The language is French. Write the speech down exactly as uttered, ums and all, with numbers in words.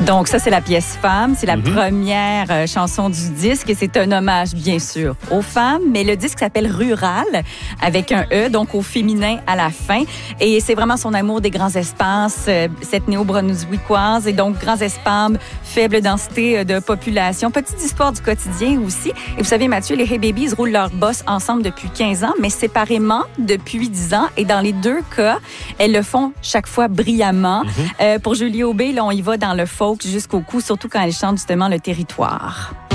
Donc ça, c'est la pièce Femme. C'est la Mm-hmm. première euh, chanson du disque et c'est un hommage, bien sûr, aux femmes. Mais le disque s'appelle Rural, avec un E, donc au féminin à la fin. Et c'est vraiment son amour des grands espaces, euh, cette néo-brunswickoise, et donc grands espaces, faible densité de population. Petite histoire du quotidien aussi. Et vous savez, Mathieu, les Hey Babies roulent leur boss ensemble depuis quinze ans, mais séparément depuis dix ans. Et dans les deux cas, elles le font chaque fois brillamment. Mm-hmm. Euh, pour Julie Aubé, là, on y va dans le folk jusqu'au cou, surtout quand elle chante justement le territoire.